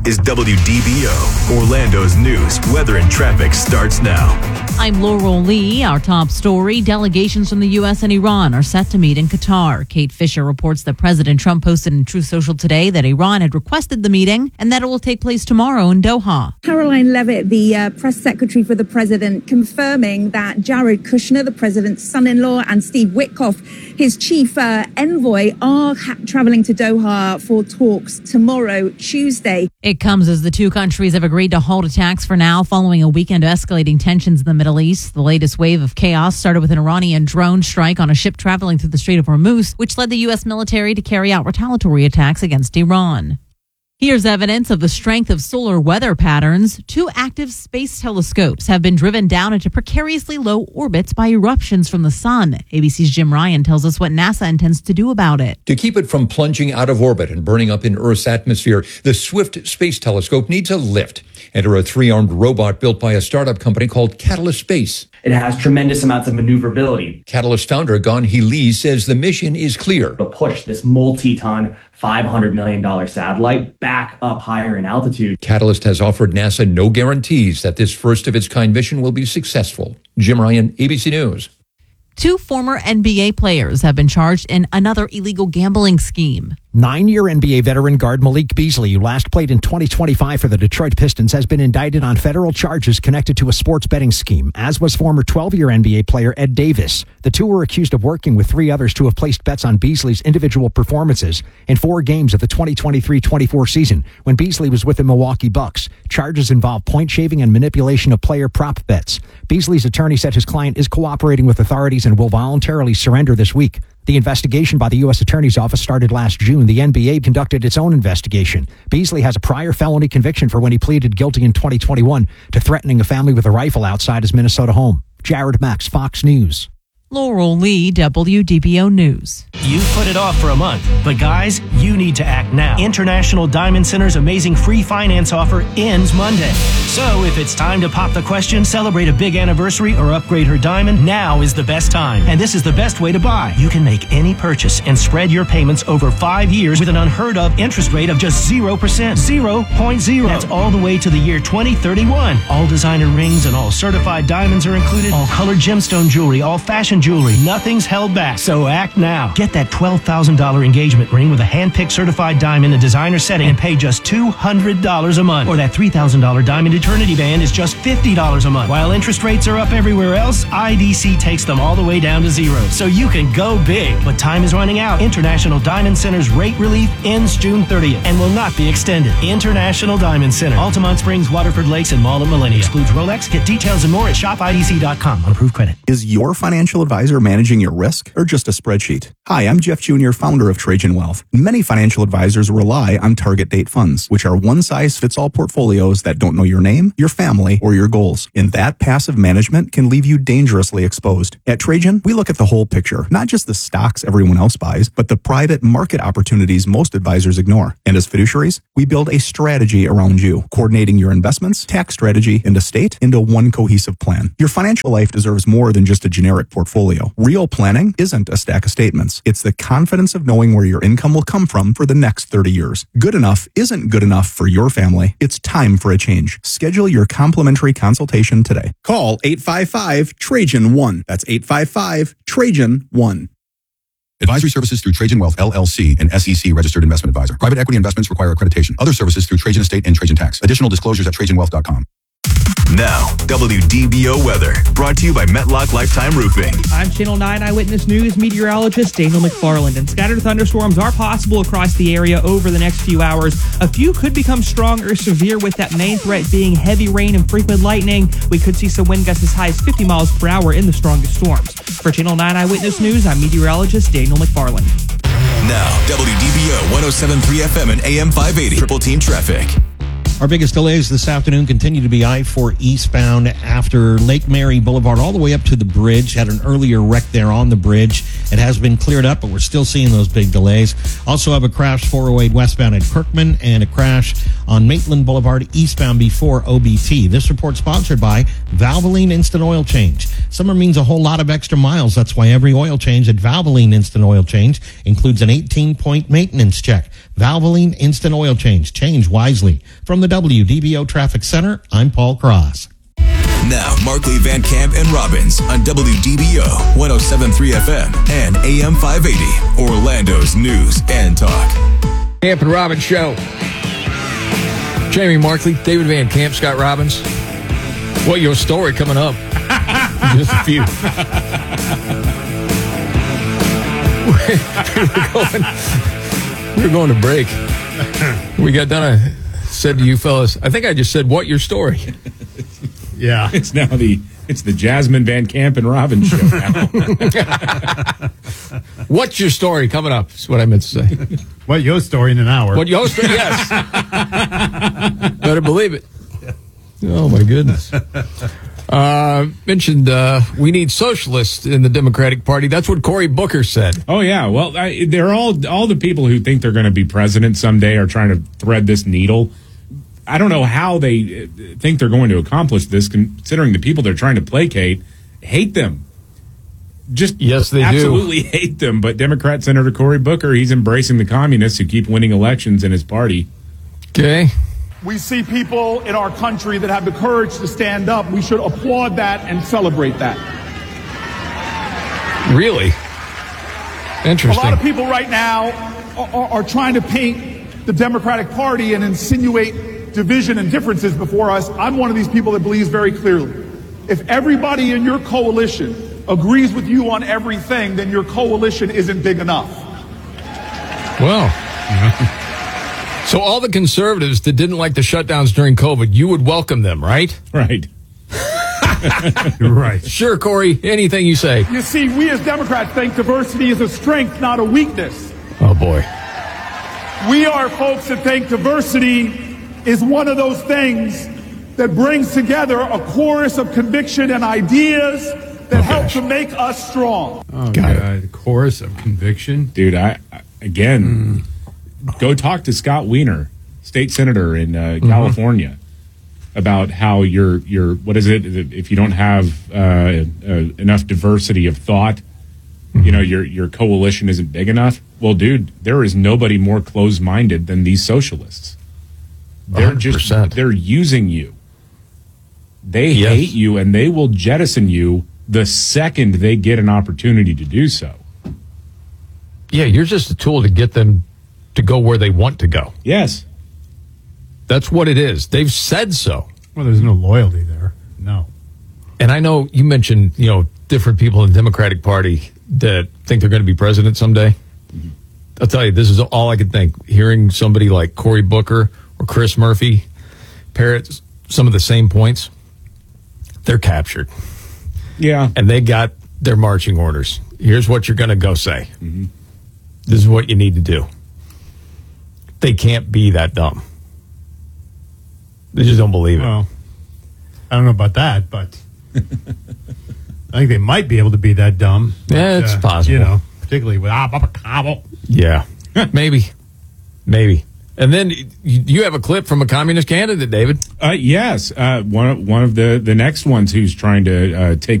is WDBO. Orlando's news, weather, and traffic starts now. I'm Laurel Lee. Our top story, delegations from the U.S. and Iran are set to meet in Qatar. Kate Fisher reports that President Trump posted in Truth Social today that Iran had requested the meeting and that it will take place tomorrow in Doha. Caroline Levitt, the press secretary for the president, confirming that Jared Kushner, the president's son-in-law, and Steve Witkoff, his chief envoy, are traveling to Doha for talks tomorrow, Tuesday. It comes as the two countries have agreed to halt attacks for now following a weekend of escalating tensions in the Middle East. The latest wave of chaos started with an Iranian drone strike on a ship traveling through the Strait of Hormuz, which led the U.S. military to carry out retaliatory attacks against Iran. Here's evidence of the strength of solar weather patterns. Two active space telescopes have been driven down into precariously low orbits by eruptions from the sun. ABC's Jim Ryan tells us what NASA intends to do about it. To keep it from plunging out of orbit and burning up in Earth's atmosphere, the Swift Space Telescope needs a lift. Enter a three-armed robot built by a startup company called Catalyst Space. It has tremendous amounts of maneuverability. Catalyst founder Gan-Hee Lee says the mission is clear. To push this multi-ton, $500 million satellite back up higher in altitude. Catalyst has offered NASA no guarantees that this first-of-its-kind mission will be successful. Jim Ryan, ABC News. Two former NBA players have been charged in another illegal gambling scheme. 9-year NBA veteran guard Malik Beasley, who last played in 2025 for the Detroit Pistons, has been indicted on federal charges connected to a sports betting scheme, as was former 12-year NBA player Ed Davis. The two were accused of working with three others to have placed bets on Beasley's individual performances in 4 games of the 2023-24 season when Beasley was with the Milwaukee Bucks. Charges involve point shaving and manipulation of player prop bets. Beasley's attorney said his client is cooperating with authorities and will voluntarily surrender this week. The investigation by the U.S. Attorney's Office started last June. The NBA conducted its own investigation. Beasley has a prior felony conviction for when he pleaded guilty in 2021 to threatening a family with a rifle outside his Minnesota home. Jared Max, Fox News. Laurel Lee, WDBO News. You put it off for a month, but guys, you need to act now. International Diamond Center's amazing free finance offer ends Monday. So if it's time to pop the question, celebrate a big anniversary, or upgrade her diamond, now is the best time. And this is the best way to buy. You can make any purchase and spread your payments over 5 years with an unheard of interest rate of just 0%. 0.0. That's all the way to the year 2031. All designer rings and all certified diamonds are included. All colored gemstone jewelry, all fashion jewelry. Nothing's held back. So act now. Get that $12,000 engagement ring with a hand-picked certified diamond and designer setting and pay just $200 a month. Or that $3,000 diamond eternity band is just $50 a month. While interest rates are up everywhere else, IDC takes them all the way down to 0. So you can go big. But time is running out. International Diamond Center's rate relief ends June 30th and will not be extended. International Diamond Center. Altamont Springs, Waterford Lakes, and Mall at Millennia. Excludes Rolex. Get details and more at shopidc.com on approved credit. Is your financial advisor managing your risk or just a spreadsheet? Hi, I'm Jeff Jr., founder of Trajan Wealth. Many financial advisors rely on target date funds, which are one-size-fits-all portfolios that don't know your name, your family, or your goals. And that passive management can leave you dangerously exposed. At Trajan, we look at the whole picture, not just the stocks everyone else buys, but the private market opportunities most advisors ignore. And as fiduciaries, we build a strategy around you, coordinating your investments, tax strategy, and estate into one cohesive plan. Your financial life deserves more than just a generic portfolio. Real planning isn't a stack of statements. It's the confidence of knowing where your income will come from for the next 30 years. Good enough isn't good enough for your family. It's time for a change. Schedule your complimentary consultation today. Call 855-TRAJAN-1. That's 855-TRAJAN-1. Advisory services through Trajan Wealth, LLC, and SEC registered investment advisor. Private equity investments require accreditation. Other services through Trajan Estate and Trajan Tax. Additional disclosures at TrajanWealth.com. Now, WDBO weather, brought to you by Metlock Lifetime Roofing. I'm Channel 9 Eyewitness News meteorologist Daniel McFarland, and scattered thunderstorms are possible across the area over the next few hours. A few could become strong or severe, with that main threat being heavy rain and frequent lightning. We could see some wind gusts as high as 50 miles per hour in the strongest storms. For Channel 9 Eyewitness News, I'm meteorologist Daniel McFarland. Now, WDBO 107.3 FM and AM 580. Triple Team Traffic. Our biggest delays this afternoon continue to be I-4 eastbound after Lake Mary Boulevard all the way up to the bridge. Had an earlier wreck there on the bridge. It has been cleared up, but we're still seeing those big delays. Also have a crash 408 westbound at Kirkman and a crash on Maitland Boulevard eastbound before OBT. This report sponsored by Valvoline Instant Oil Change. Summer means a whole lot of extra miles. That's why every oil change at Valvoline Instant Oil Change includes an 18-point maintenance check. Valvoline Instant Oil Change. Change wisely. From the WDBO Traffic Center, I'm Paul Cross. Now, Markley, Van Camp, and Robbins on WDBO 107.3 FM and AM 580, Orlando's news and talk. Camp and Robbins Show. Jamie Markley, David Van Camp, Scott Robbins. What your story coming up? Just a few. We were going to break. We got done. I said to you fellas, I think I just said, what your story? Yeah. It's the Jasmine Van Camp and Robbins Show now. What's your story coming up? Is what I meant to say. What your story in an hour? What your story? Yes. Better believe it. Oh my goodness. Mentioned we need socialists in the Democratic Party. That's what Cory Booker said. Oh yeah, well, they're all the people who think they're going to be president someday are trying to thread this needle. I don't know how they think they're going to accomplish this, considering the people they're trying to placate hate them. Yes, they absolutely hate them. But Democrat Senator Cory Booker, he's embracing the communists who keep winning elections in his party. Okay. We see people in our country that have the courage to stand up. We should applaud that and celebrate that. Really? Interesting. A lot of people right now are trying to paint the Democratic Party and insinuate division and differences before us. I'm one of these people that believes very clearly. If everybody in your coalition agrees with you on everything, then your coalition isn't big enough. Well. So all the conservatives that didn't like the shutdowns during COVID, you would welcome them, right? Right. Right. Sure, Cory, anything you say. You see, we as Democrats think diversity is a strength, not a weakness. Oh, boy. We are folks that think diversity is one of those things that brings together a chorus of conviction and ideas that help to make us strong. Oh, God. Chorus of conviction? Dude, go talk to Scott Wiener, state senator in California, about how your what is it, if you don't have enough diversity of thought, your coalition isn't big enough. Well, dude, there is nobody more closed-minded than these socialists. They're 100%. They're using you. They hate you, and they will jettison you the second they get an opportunity to do so. Yeah, you're just a tool to get them to go where they want to go. Yes. That's what it is. They've said so. Well, there's no loyalty there. No. And I know you mentioned, different people in the Democratic Party that think they're going to be president someday. Mm-hmm. I'll tell you, this is all I could think. Hearing somebody like Cory Booker or Chris Murphy parrot some of the same points, they're captured. Yeah. And they got their marching orders. Here's what you're going to go say. Mm-hmm. This is what you need to do. They can't be that dumb. They just don't believe it. Well, I don't know about that, but I think they might be able to be that dumb. But, yeah, it's possible. Particularly with Cabo. Yeah, maybe. And then you have a clip from a communist candidate, David. Yes, one of the next ones who's trying to take